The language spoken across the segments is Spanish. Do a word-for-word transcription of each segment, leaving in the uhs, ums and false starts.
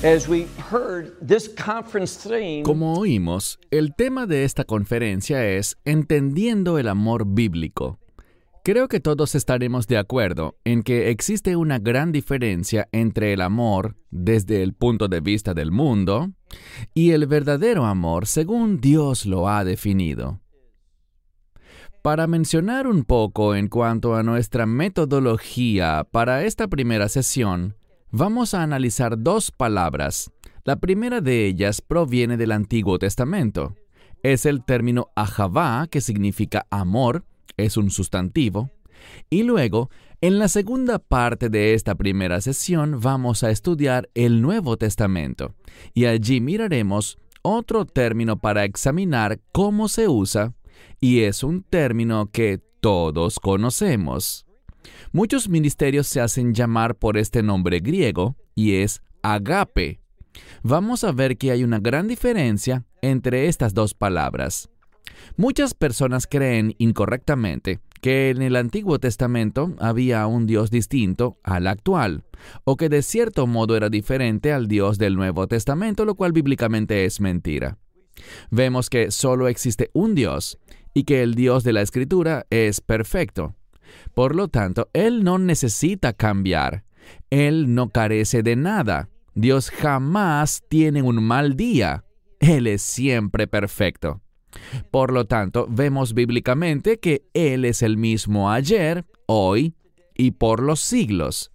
As we heard, this conference theme Como oímos, el tema de esta conferencia es Entendiendo el amor bíblico. Creo que todos estaremos de acuerdo en que existe una gran diferencia entre el amor desde el punto de vista del mundo y el verdadero amor según Dios lo ha definido. Para mencionar un poco en cuanto a nuestra metodología para esta primera sesión, vamos a analizar dos palabras. La primera de ellas proviene del Antiguo Testamento. Es el término ahavá, que significa amor, es un sustantivo. Y luego, en la segunda parte de esta primera sesión, vamos a estudiar el Nuevo Testamento. Y allí miraremos otro término para examinar cómo se usa, y es un término que todos conocemos. Muchos ministerios se hacen llamar por este nombre griego y es agape. Vamos a ver que hay una gran diferencia entre estas dos palabras. Muchas personas creen incorrectamente que en el Antiguo Testamento había un Dios distinto al actual, o que de cierto modo era diferente al Dios del Nuevo Testamento, lo cual bíblicamente es mentira. Vemos que solo existe un Dios y que el Dios de la Escritura es perfecto. Por lo tanto, Él no necesita cambiar. Él no carece de nada. Dios jamás tiene un mal día. Él es siempre perfecto. Por lo tanto, vemos bíblicamente que Él es el mismo ayer, hoy y por los siglos.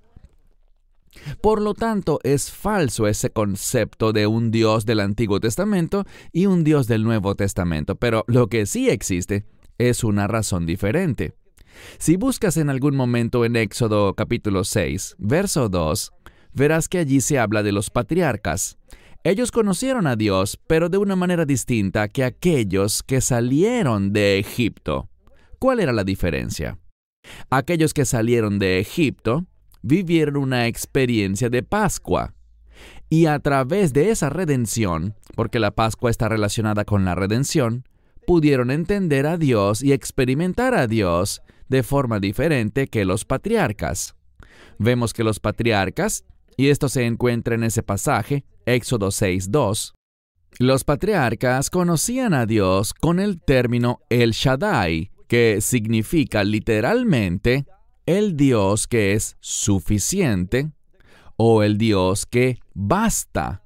Por lo tanto, es falso ese concepto de un Dios del Antiguo Testamento y un Dios del Nuevo Testamento, pero lo que sí existe es una razón diferente. Si buscas en algún momento en Éxodo capítulo seis, verso dos, verás que allí se habla de los patriarcas. Ellos conocieron a Dios, pero de una manera distinta que aquellos que salieron de Egipto. ¿Cuál era la diferencia? Aquellos que salieron de Egipto vivieron una experiencia de Pascua. Y a través de esa redención, porque la Pascua está relacionada con la redención, pudieron entender a Dios y experimentar a Dios de forma diferente que los patriarcas. Vemos que los patriarcas, y esto se encuentra en ese pasaje, Éxodo seis dos, los patriarcas conocían a Dios con el término El Shaddai, que significa literalmente el Dios que es suficiente o el Dios que basta.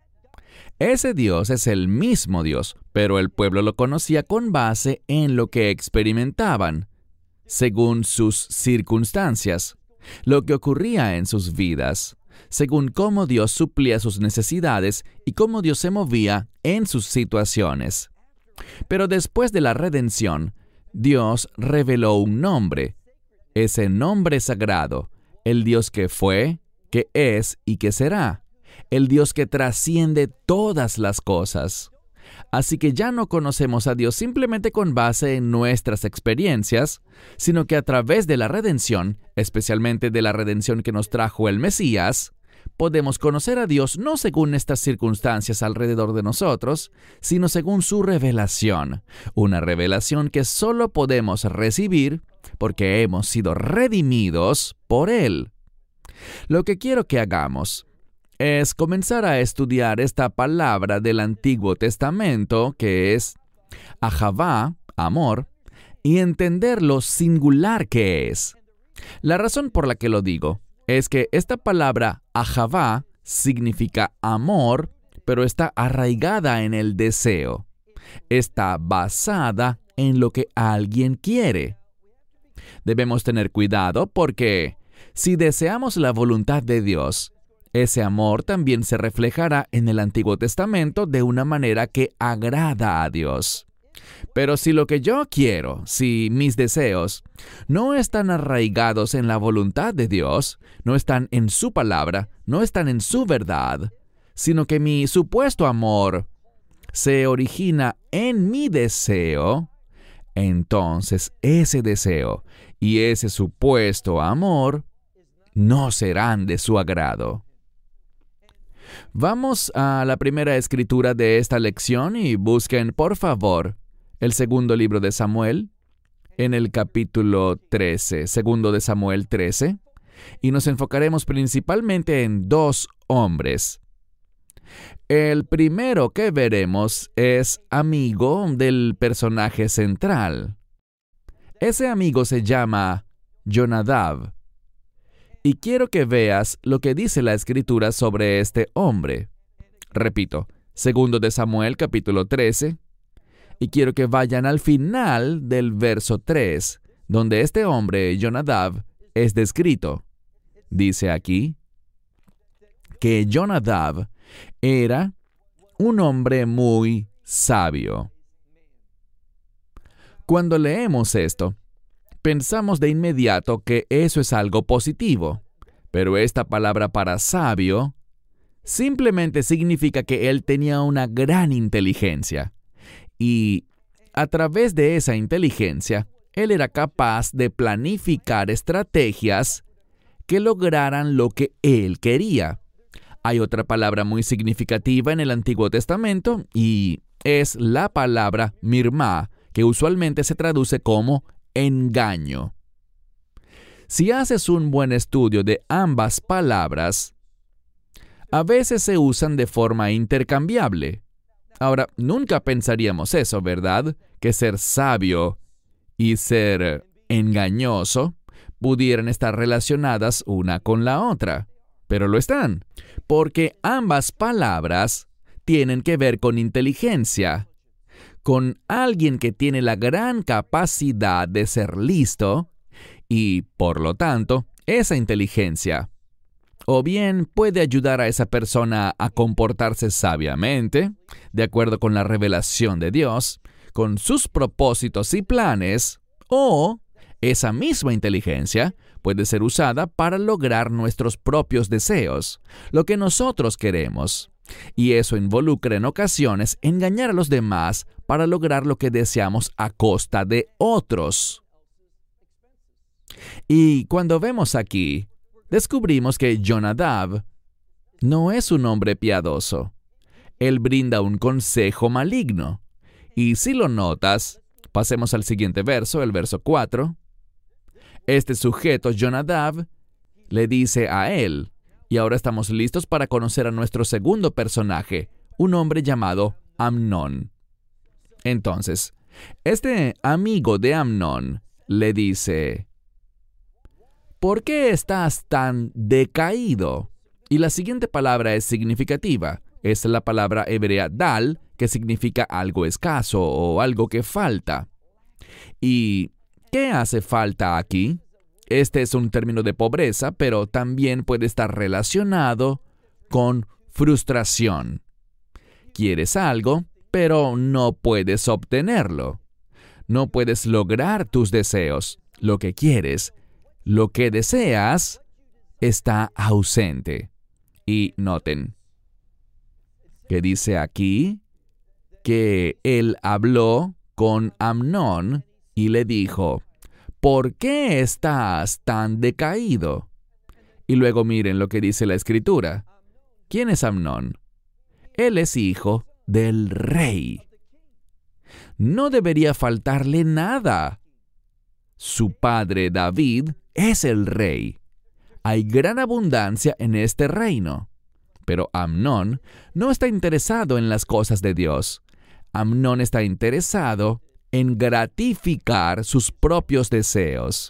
Ese Dios es el mismo Dios, pero el pueblo lo conocía con base en lo que experimentaban, según sus circunstancias, lo que ocurría en sus vidas, según cómo Dios suplía sus necesidades y cómo Dios se movía en sus situaciones. Pero después de la redención, Dios reveló un nombre, ese nombre sagrado, el Dios que fue, que es y que será, el Dios que trasciende todas las cosas. Así que ya no conocemos a Dios simplemente con base en nuestras experiencias, sino que a través de la redención, especialmente de la redención que nos trajo el Mesías, podemos conocer a Dios no según estas circunstancias alrededor de nosotros, sino según su revelación, una revelación que solo podemos recibir porque hemos sido redimidos por Él. Lo que quiero que hagamos es comenzar a estudiar esta palabra del Antiguo Testamento, que es ahavá, amor, y entender lo singular que es. La razón por la que lo digo es que esta palabra ahavá significa amor, pero está arraigada en el deseo. Está basada en lo que alguien quiere. Debemos tener cuidado porque si deseamos la voluntad de Dios, ese amor también se reflejará en el Antiguo Testamento de una manera que agrada a Dios. Pero si lo que yo quiero, si mis deseos, no están arraigados en la voluntad de Dios, no están en su palabra, no están en su verdad, sino que mi supuesto amor se origina en mi deseo, entonces ese deseo y ese supuesto amor no serán de su agrado. Vamos a la primera escritura de esta lección y busquen, por favor, el segundo libro de Samuel, en el capítulo trece, segundo de Samuel trece, y nos enfocaremos principalmente en dos hombres. El primero que veremos es amigo del personaje central. Ese amigo se llama Jonadab. Y quiero que veas lo que dice la Escritura sobre este hombre. Repito, segundo de Samuel, capítulo trece. Y quiero que vayan al final del verso tres, donde este hombre, Jonadab, es descrito. Dice aquí que Jonadab era un hombre muy sabio. Cuando leemos esto, pensamos de inmediato que eso es algo positivo, pero esta palabra para sabio simplemente significa que él tenía una gran inteligencia y a través de esa inteligencia, él era capaz de planificar estrategias que lograran lo que él quería. Hay otra palabra muy significativa en el Antiguo Testamento y es la palabra mirmá, que usualmente se traduce como engaño. Si haces un buen estudio de ambas palabras, a veces se usan de forma intercambiable. Ahora, nunca pensaríamos eso, ¿verdad? Que ser sabio y ser engañoso pudieran estar relacionadas una con la otra. Pero lo están, porque ambas palabras tienen que ver con inteligencia, con alguien que tiene la gran capacidad de ser listo y, por lo tanto, esa inteligencia o bien puede ayudar a esa persona a comportarse sabiamente, de acuerdo con la revelación de Dios, con sus propósitos y planes, o esa misma inteligencia puede ser usada para lograr nuestros propios deseos, lo que nosotros queremos. Y eso involucra en ocasiones engañar a los demás para lograr lo que deseamos a costa de otros. Y cuando vemos aquí, descubrimos que Jonadab no es un hombre piadoso. Él brinda un consejo maligno. Y si lo notas, pasemos al siguiente verso, el verso cuatro. Este sujeto, Jonadab, le dice a él, y ahora estamos listos para conocer a nuestro segundo personaje, un hombre llamado Amnón. Entonces, este amigo de Amnón le dice: ¿por qué estás tan decaído? Y la siguiente palabra es significativa. Es la palabra hebrea dal, que significa algo escaso o algo que falta. ¿Y qué hace falta aquí? Este es un término de pobreza, pero también puede estar relacionado con frustración. Quieres algo, pero no puedes obtenerlo. No puedes lograr tus deseos, lo que quieres. Lo que deseas está ausente. Y noten que dice aquí que él habló con Amnón y le dijo: ¿por qué estás tan decaído? Y luego miren lo que dice la Escritura. ¿Quién es Amnón? Él es hijo del rey. No debería faltarle nada. Su padre David es el rey. Hay gran abundancia en este reino. Pero Amnón no está interesado en las cosas de Dios. Amnón está interesado en gratificar sus propios deseos.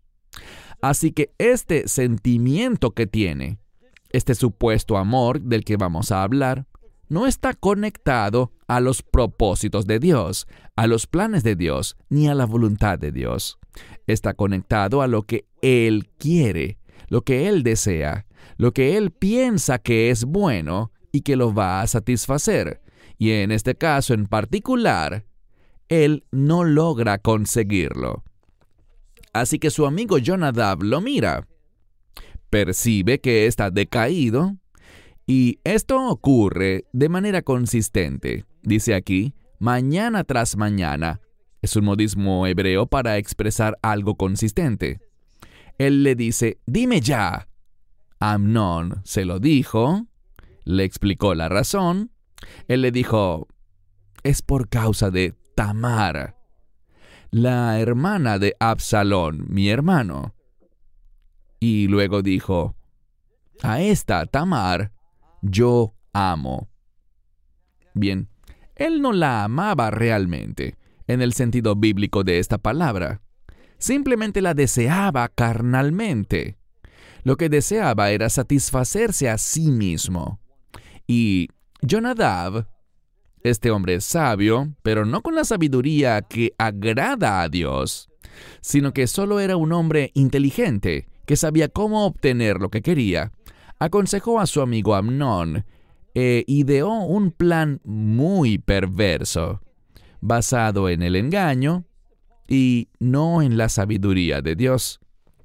Así que este sentimiento que tiene, este supuesto amor del que vamos a hablar, no está conectado a los propósitos de Dios, a los planes de Dios, ni a la voluntad de Dios. Está conectado a lo que Él quiere, lo que Él desea, lo que Él piensa que es bueno y que lo va a satisfacer. Y en este caso en particular, Él no logra conseguirlo. Así que su amigo Jonadab lo mira, percibe que está decaído, y esto ocurre de manera consistente. Dice aquí, mañana tras mañana. Es un modismo hebreo para expresar algo consistente. Él le dice: dime ya. Amnón se lo dijo, le explicó la razón. Él le dijo: es por causa de Tamar, la hermana de Absalón, mi hermano. Y luego dijo: a esta Tamar yo amo. Bien, él no la amaba realmente, en el sentido bíblico de esta palabra. Simplemente la deseaba carnalmente. Lo que deseaba era satisfacerse a sí mismo. Y Jonadab, este hombre es sabio, pero no con la sabiduría que agrada a Dios, sino que solo era un hombre inteligente, que sabía cómo obtener lo que quería, aconsejó a su amigo Amnón e ideó un plan muy perverso, basado en el engaño y no en la sabiduría de Dios.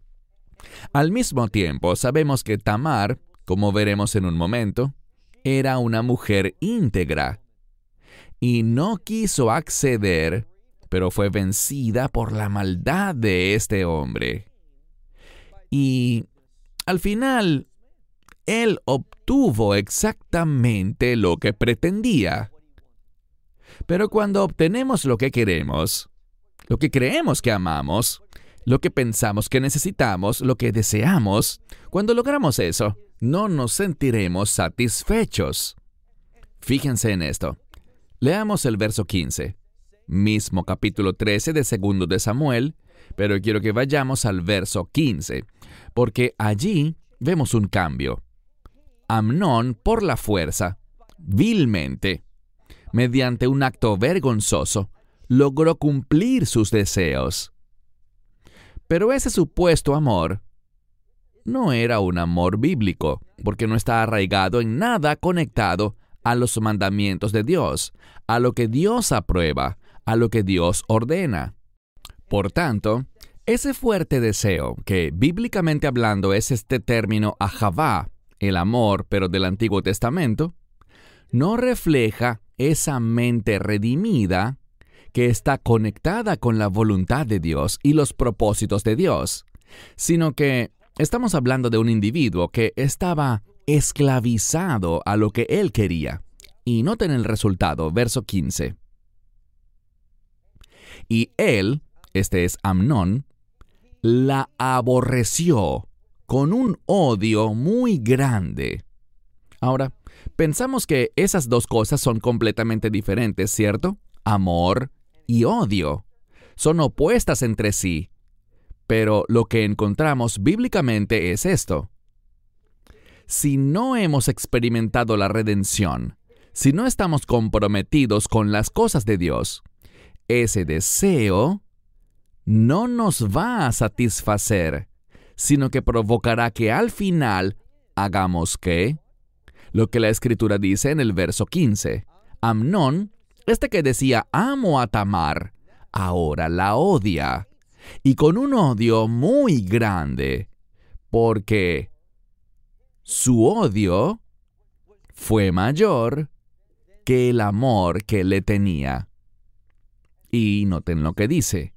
Al mismo tiempo, sabemos que Tamar, como veremos en un momento, era una mujer íntegra y no quiso acceder, pero fue vencida por la maldad de este hombre. Y al final, él obtuvo exactamente lo que pretendía. Pero cuando obtenemos lo que queremos, lo que creemos que amamos, lo que pensamos que necesitamos, lo que deseamos, cuando logramos eso, no nos sentiremos satisfechos. Fíjense en esto. Leamos el verso quince, mismo capítulo trece de Segundo de Samuel, pero quiero que vayamos al verso quince, porque allí vemos un cambio. Amnón, por la fuerza, vilmente, mediante un acto vergonzoso, logró cumplir sus deseos. Pero ese supuesto amor no era un amor bíblico, porque no está arraigado en nada conectado a los mandamientos de Dios, a lo que Dios aprueba, a lo que Dios ordena. Por tanto, ese fuerte deseo, que bíblicamente hablando es este término ahavá, el amor, pero del Antiguo Testamento, no refleja esa mente redimida que está conectada con la voluntad de Dios y los propósitos de Dios, sino que estamos hablando de un individuo que estaba esclavizado a lo que él quería. Y noten el resultado, verso quince. Y él, este es Amnón, la aborreció con un odio muy grande. Ahora, pensamos que esas dos cosas son completamente diferentes, ¿cierto? Amor y odio. Son opuestas entre sí. Pero lo que encontramos bíblicamente es esto. Si no hemos experimentado la redención, si no estamos comprometidos con las cosas de Dios, ese deseo no nos va a satisfacer, sino que provocará que al final hagamos ¿qué? Lo que la Escritura dice en el verso quince. Amnón, este que decía amo a Tamar, ahora la odia, y con un odio muy grande, porque su odio fue mayor que el amor que le tenía. Y noten lo que dice.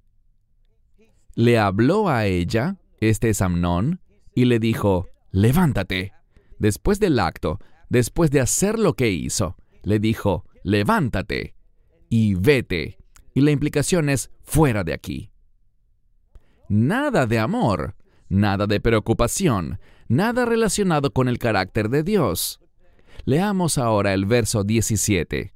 Le habló a ella, este es Amnón, y le dijo, levántate. Después del acto, después de hacer lo que hizo, le dijo, levántate y vete. Y la implicación es, fuera de aquí. Nada de amor, nada de preocupación, nada relacionado con el carácter de Dios. Leamos ahora el verso diecisiete.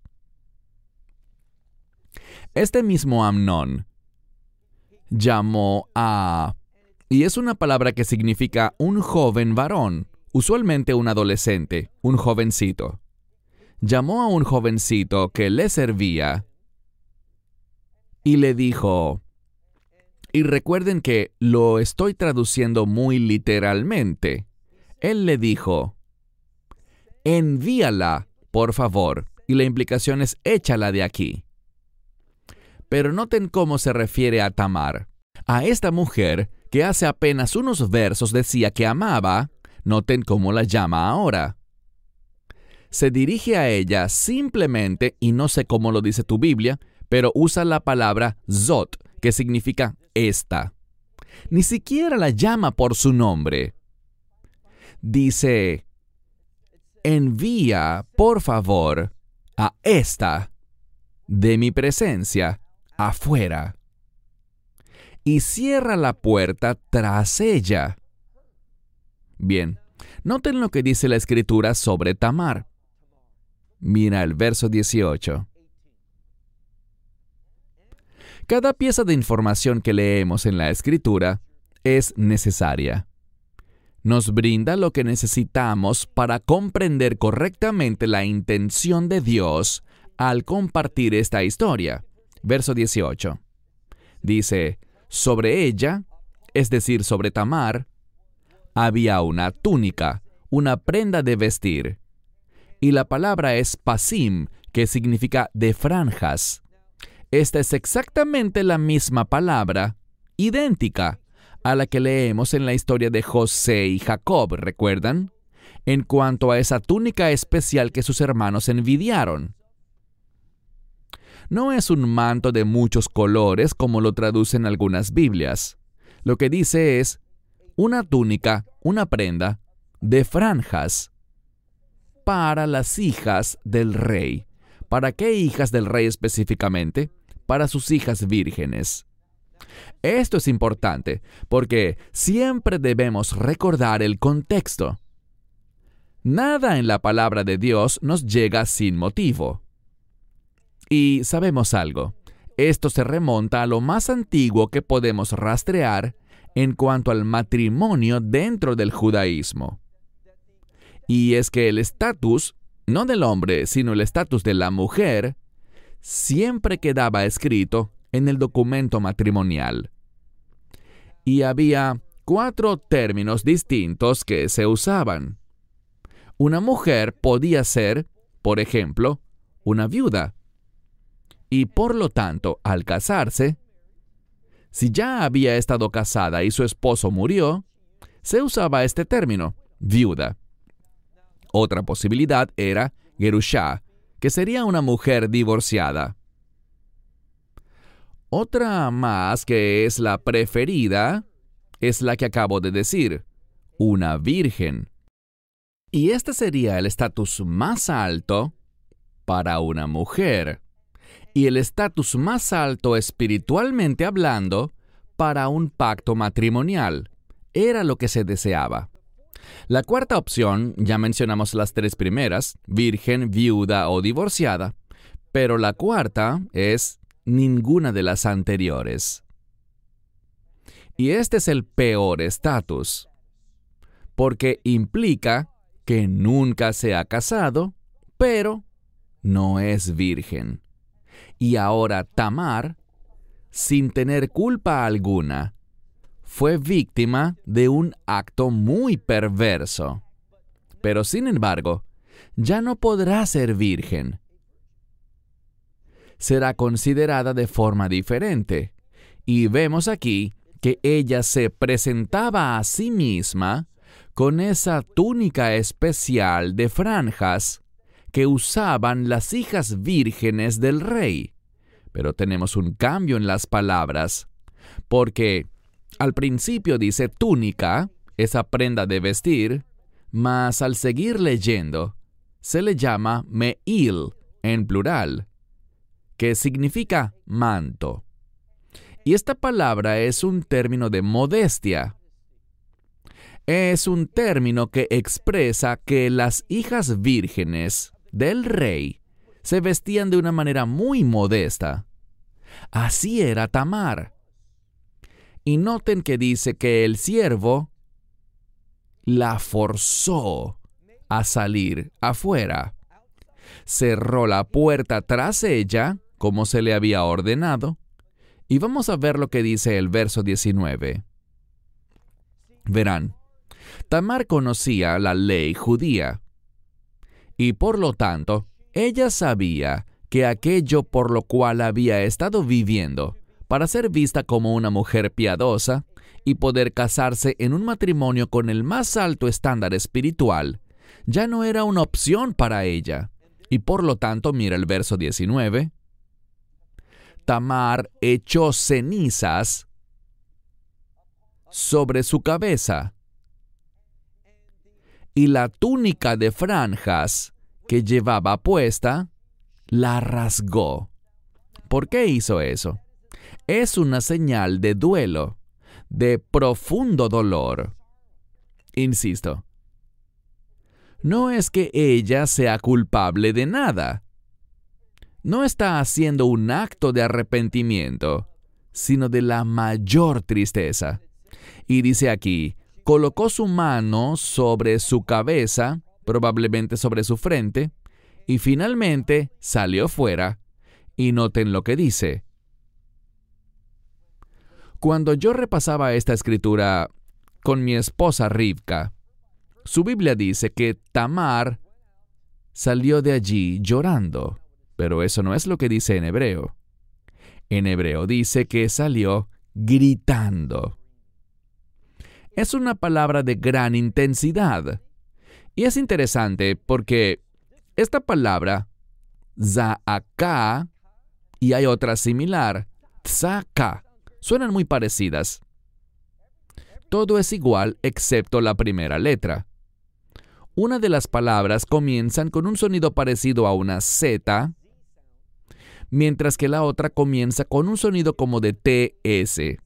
Este mismo Amnón llamó a... Y es una palabra que significa un joven varón, usualmente un adolescente, un jovencito. Llamó a un jovencito que le servía y le dijo... Y recuerden que lo estoy traduciendo muy literalmente. Él le dijo, envíala, por favor, y la implicación es échala de aquí. Pero noten cómo se refiere a Tamar. A esta mujer que hace apenas unos versos decía que amaba, noten cómo la llama ahora. Se dirige a ella simplemente, y no sé cómo lo dice tu Biblia, pero usa la palabra zot, que significa esta. Ni siquiera la llama por su nombre. Dice, envía, por favor, a esta de mi presencia afuera. Y cierra la puerta tras ella. Bien, noten lo que dice la Escritura sobre Tamar. Mira el verso dieciocho. Cada pieza de información que leemos en la Escritura es necesaria. Nos brinda lo que necesitamos para comprender correctamente la intención de Dios al compartir esta historia. Verso dieciocho. Dice, sobre ella, es decir, sobre Tamar, había una túnica, una prenda de vestir. Y la palabra es pasim, que significa de franjas. Esta es exactamente la misma palabra, idéntica, a la que leemos en la historia de José y Jacob, ¿recuerdan? En cuanto a esa túnica especial que sus hermanos envidiaron. No es un manto de muchos colores como lo traducen algunas Biblias. Lo que dice es una túnica, una prenda, de franjas para las hijas del rey. ¿Para qué hijas del rey específicamente? Para sus hijas vírgenes. Esto es importante porque siempre debemos recordar el contexto. Nada en la palabra de Dios nos llega sin motivo. Y sabemos algo, esto se remonta a lo más antiguo que podemos rastrear en cuanto al matrimonio dentro del judaísmo. Y es que el estatus, no del hombre, sino el estatus de la mujer, siempre quedaba escrito en el documento matrimonial. Y había cuatro términos distintos que se usaban. Una mujer podía ser, por ejemplo, una viuda. Y por lo tanto, al casarse, si ya había estado casada y su esposo murió, se usaba este término, viuda. Otra posibilidad era gerushá, que sería una mujer divorciada. Otra más, que es la preferida, es la que acabo de decir, una virgen. Y este sería el estatus más alto para una mujer. Y el estatus más alto espiritualmente hablando para un pacto matrimonial. Era lo que se deseaba. La cuarta opción, ya mencionamos las tres primeras, virgen, viuda o divorciada, pero la cuarta es ninguna de las anteriores. Y este es el peor estatus, porque implica que nunca se ha casado, pero no es virgen. Y ahora Tamar, sin tener culpa alguna, fue víctima de un acto muy perverso. Pero sin embargo, ya no podrá ser virgen. Será considerada de forma diferente. Y vemos aquí que ella se presentaba a sí misma con esa túnica especial de franjas que usaban las hijas vírgenes del rey. Pero tenemos un cambio en las palabras, porque al principio dice túnica, esa prenda de vestir, mas al seguir leyendo, se le llama meil en plural, que significa manto. Y esta palabra es un término de modestia. Es un término que expresa que las hijas vírgenes del rey se vestían de una manera muy modesta. Así era Tamar. Y noten que dice que el siervo la forzó a salir afuera. Cerró la puerta tras ella, como se le había ordenado, y vamos a ver lo que dice el verso diecinueve. Verán, Tamar conocía la ley judía, y por lo tanto, ella sabía que aquello por lo cual había estado viviendo, para ser vista como una mujer piadosa y poder casarse en un matrimonio con el más alto estándar espiritual, ya no era una opción para ella. Y por lo tanto, mira el verso diecinueve. Tamar echó cenizas sobre su cabeza, y la túnica de franjas que llevaba puesta la rasgó. ¿Por qué hizo eso? Es una señal de duelo, de profundo dolor. Insisto, no es que ella sea culpable de nada. No está haciendo un acto de arrepentimiento, sino de la mayor tristeza. Y dice aquí, colocó su mano sobre su cabeza, probablemente sobre su frente, y finalmente salió fuera. Y noten lo que dice. Cuando yo repasaba esta escritura con mi esposa Rivka, su Biblia dice que Tamar salió de allí llorando, pero eso no es lo que dice en hebreo. En hebreo dice que salió gritando. Es una palabra de gran intensidad. Y es interesante porque esta palabra, za'aka, y hay otra similar, tzaka, suenan muy parecidas. Todo es igual excepto la primera letra. Una de las palabras comienzan con un sonido parecido a una Z, mientras que la otra comienza con un sonido como de T S.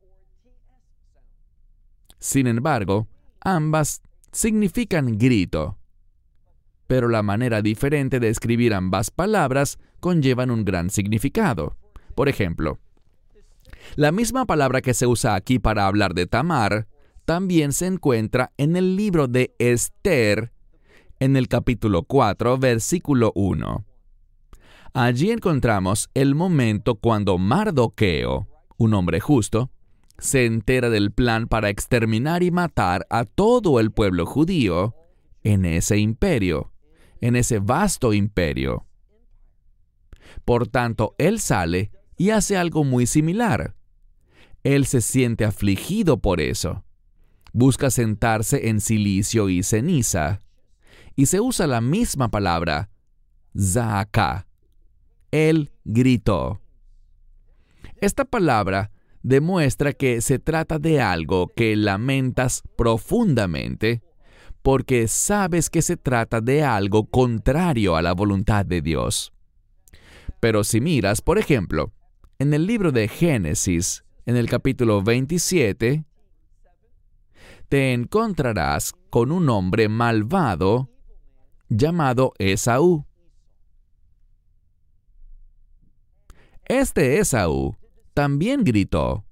Sin embargo, ambas significan grito, pero la manera diferente de escribir ambas palabras conllevan un gran significado. Por ejemplo, la misma palabra que se usa aquí para hablar de Tamar también se encuentra en el libro de Esther, en el capítulo cuatro, versículo uno. Allí encontramos el momento cuando Mardoqueo, un hombre justo, se entera del plan para exterminar y matar a todo el pueblo judío en ese imperio, en ese vasto imperio. Por tanto, él sale y hace algo muy similar. Él se siente afligido por eso. Busca sentarse en silicio y ceniza. Y se usa la misma palabra, za'aka. Él gritó. Esta palabra demuestra que se trata de algo que lamentas profundamente, porque sabes que se trata de algo contrario a la voluntad de Dios. Pero si miras, por ejemplo, en el libro de Génesis, en el capítulo veintisiete, te encontrarás con un hombre malvado llamado Esaú. Este Esaú también gritó.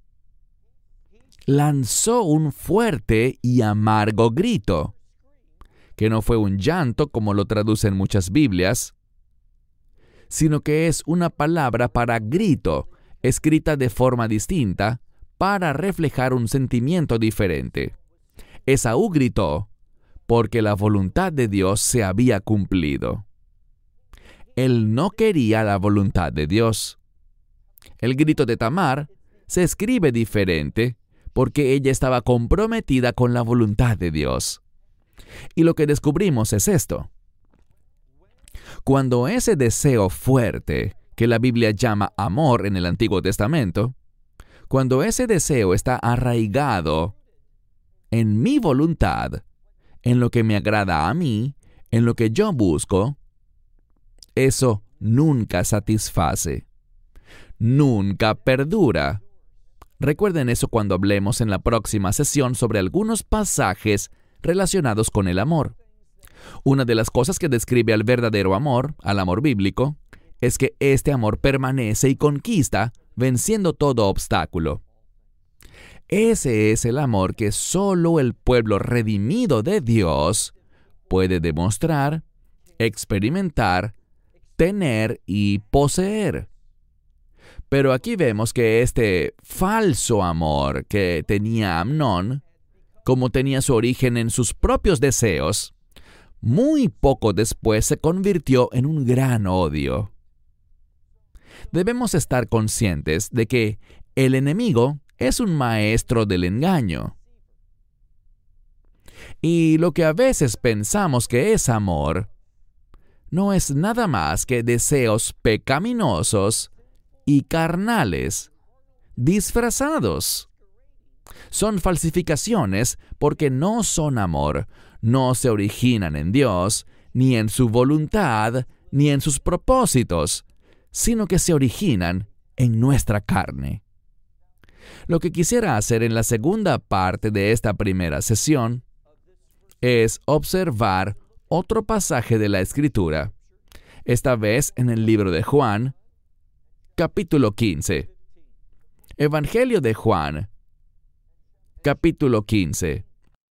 Lanzó un fuerte y amargo grito, que no fue un llanto como lo traducen muchas Biblias, sino que es una palabra para grito, escrita de forma distinta, para reflejar un sentimiento diferente. Esaú gritó porque la voluntad de Dios se había cumplido. Él no quería la voluntad de Dios. El grito de Tamar se escribe diferente porque ella estaba comprometida con la voluntad de Dios. Y lo que descubrimos es esto. Cuando ese deseo fuerte, que la Biblia llama amor en el Antiguo Testamento, cuando ese deseo está arraigado en mi voluntad, en lo que me agrada a mí, en lo que yo busco, eso nunca satisface, nunca perdura. Recuerden eso cuando hablemos en la próxima sesión sobre algunos pasajes relacionados con el amor. Una de las cosas que describe al verdadero amor, al amor bíblico, es que este amor permanece y conquista, venciendo todo obstáculo. Ese es el amor que solo el pueblo redimido de Dios puede demostrar, experimentar, tener y poseer. Pero aquí vemos que este falso amor que tenía Amnón, como tenía su origen en sus propios deseos, muy poco después se convirtió en un gran odio. Debemos estar conscientes de que el enemigo es un maestro del engaño. Y lo que a veces pensamos que es amor, no es nada más que deseos pecaminosos y carnales, disfrazados. Son falsificaciones porque no son amor, no se originan en Dios, ni en su voluntad, ni en sus propósitos, sino que se originan en nuestra carne. Lo que quisiera hacer en la segunda parte de esta primera sesión es observar otro pasaje de la Escritura, esta vez en el libro de Juan, capítulo quince. Evangelio de Juan, capítulo quince.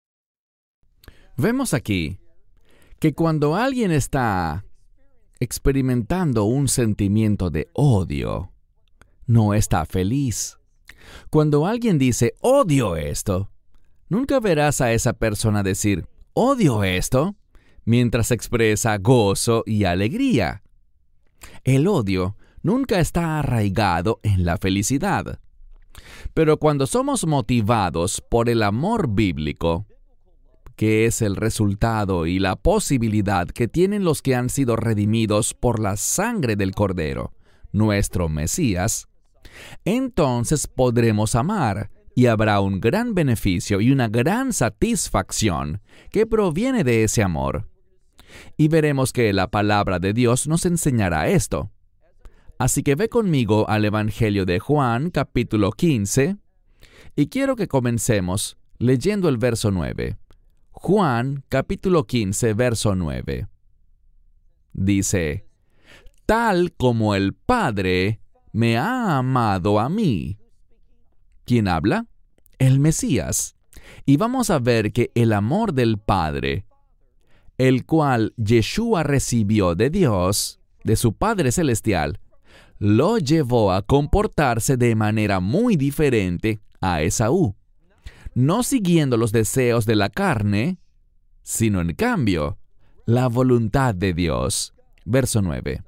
Vemos aquí que cuando alguien está experimentando un sentimiento de odio, no está feliz. Cuando alguien dice, odio esto, nunca verás a esa persona decir, odio esto, mientras expresa gozo y alegría. El odio nunca está arraigado en la felicidad. Pero cuando somos motivados por el amor bíblico, que es el resultado y la posibilidad que tienen los que han sido redimidos por la sangre del Cordero, nuestro Mesías, entonces podremos amar y habrá un gran beneficio y una gran satisfacción que proviene de ese amor. Y veremos que la palabra de Dios nos enseñará esto. Así que ve conmigo al Evangelio de Juan, capítulo quince, y quiero que comencemos leyendo el verso nueve. Juan, capítulo quince, verso nueve. Dice, tal como el Padre me ha amado a mí. ¿Quién habla? El Mesías. Y vamos a ver que el amor del Padre, el cual Yeshua recibió de Dios, de su Padre Celestial, lo llevó a comportarse de manera muy diferente a Esaú, no siguiendo los deseos de la carne, sino en cambio, la voluntad de Dios. Verso nueve.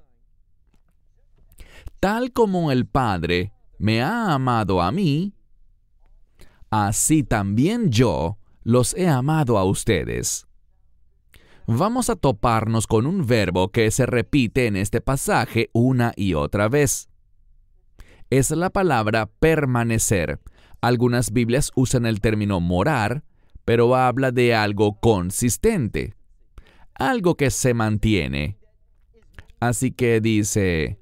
Tal como el Padre me ha amado a mí, así también yo los he amado a ustedes. Vamos a toparnos con un verbo que se repite en este pasaje una y otra vez. Es la palabra permanecer. Algunas Biblias usan el término morar, pero habla de algo consistente, algo que se mantiene. Así que dice,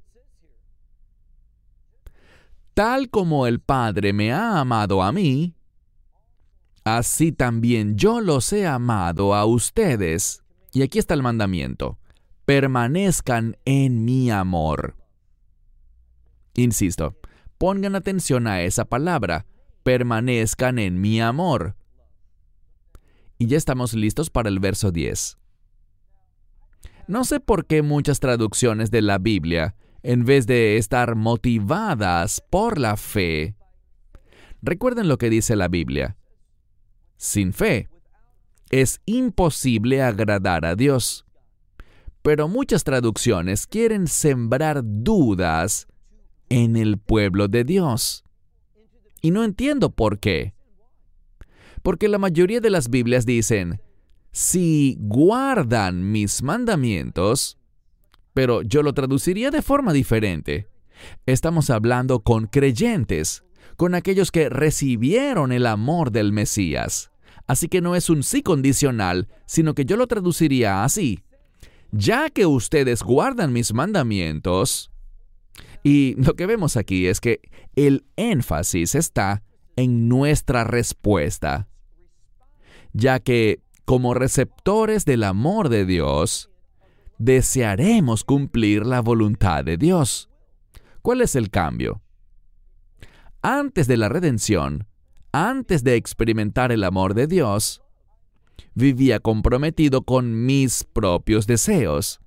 tal como el Padre me ha amado a mí, así también yo los he amado a ustedes. Y aquí está el mandamiento, permanezcan en mi amor. Insisto, pongan atención a esa palabra, permanezcan en mi amor. Y ya estamos listos para el verso diez. No sé por qué muchas traducciones de la Biblia, en vez de estar motivadas por la fe, recuerden lo que dice la Biblia. Sin fe, es imposible agradar a Dios. Pero muchas traducciones quieren sembrar dudas en el pueblo de Dios. Y no entiendo por qué. Porque la mayoría de las Biblias dicen, si guardan mis mandamientos, pero yo lo traduciría de forma diferente. Estamos hablando con creyentes, con aquellos que recibieron el amor del Mesías. Así que no es un sí condicional, sino que yo lo traduciría así. Ya que ustedes guardan mis mandamientos, y lo que vemos aquí es que el énfasis está en nuestra respuesta. Ya que, como receptores del amor de Dios, desearemos cumplir la voluntad de Dios. ¿Cuál es el cambio? Antes de la redención, antes de experimentar el amor de Dios, vivía comprometido con mis propios deseos.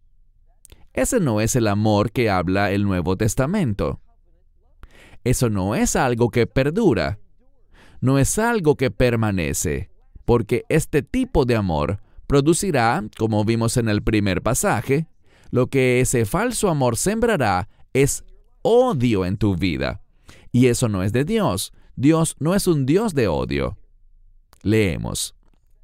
Ese no es el amor que habla el Nuevo Testamento. Eso no es algo que perdura, no es algo que permanece, porque este tipo de amor producirá, como vimos en el primer pasaje, lo que ese falso amor sembrará es odio en tu vida. Y eso no es de Dios. Dios no es un Dios de odio. Leemos.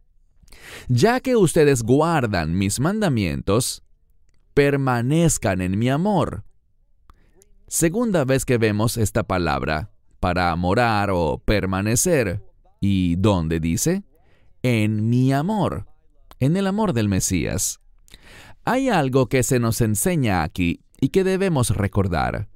Ya que ustedes guardan mis mandamientos, permanezcan en mi amor. Segunda vez que vemos esta palabra, para morar o permanecer. ¿Y dónde dice? En mi amor, en el amor del Mesías. Hay algo que se nos enseña aquí y que debemos recordar.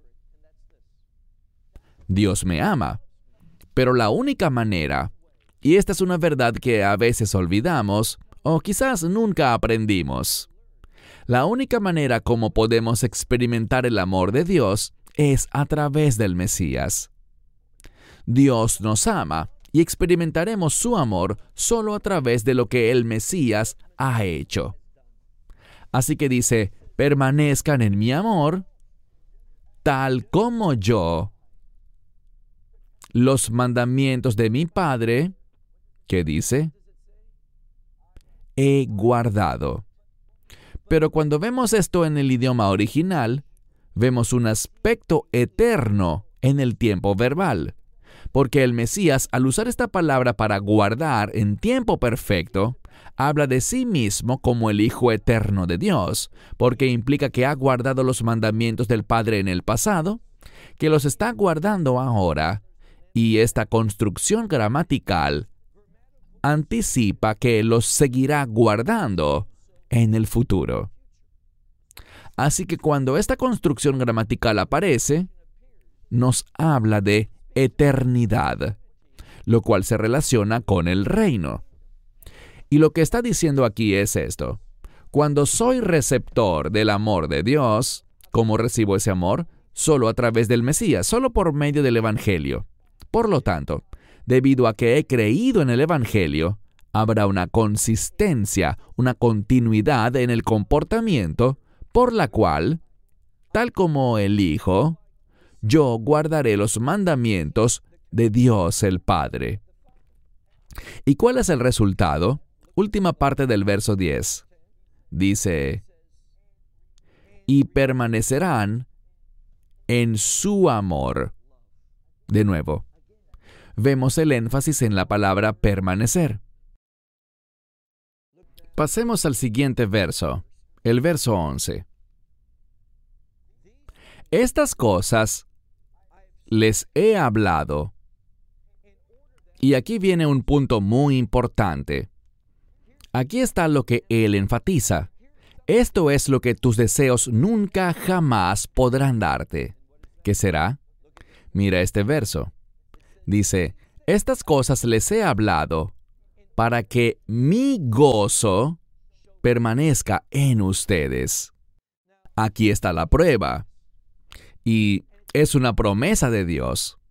Dios me ama, pero la única manera, y esta es una verdad que a veces olvidamos O quizás nunca aprendimos. La única manera como podemos experimentar el amor de Dios es a través del Mesías. Dios nos ama y experimentaremos su amor solo a través de lo que el Mesías ha hecho. Así que dice, permanezcan en mi amor, tal como yo. Los mandamientos de mi Padre, ¿qué dice? He guardado. Pero cuando vemos esto en el idioma original, vemos un aspecto eterno en el tiempo verbal. Porque el Mesías, al usar esta palabra para guardar en tiempo perfecto, habla de sí mismo como el Hijo eterno de Dios, porque implica que ha guardado los mandamientos del Padre en el pasado, que los está guardando ahora, y esta construcción gramatical anticipa que los seguirá guardando en el futuro. Así que cuando esta construcción gramatical aparece, nos habla de eternidad, lo cual se relaciona con el reino. Y lo que está diciendo aquí es esto: cuando soy receptor del amor de Dios, ¿cómo recibo ese amor? Solo a través del Mesías, solo por medio del Evangelio. Por lo tanto, debido a que he creído en el Evangelio, habrá una consistencia, una continuidad en el comportamiento por la cual, tal como el Hijo, yo guardaré los mandamientos de Dios el Padre. ¿Y cuál es el resultado? Última parte del verso diez. Dice, y permanecerán en su amor. De nuevo, vemos el énfasis en la palabra permanecer. Pasemos al siguiente verso, el verso once. Estas cosas les he hablado. Y aquí viene un punto muy importante. Aquí está lo que él enfatiza. Esto es lo que tus deseos nunca jamás podrán darte. ¿Qué será? Mira este verso. Dice, estas cosas les he hablado para que mi gozo permanezca en ustedes. Aquí está la prueba. Y es una promesa de Dios.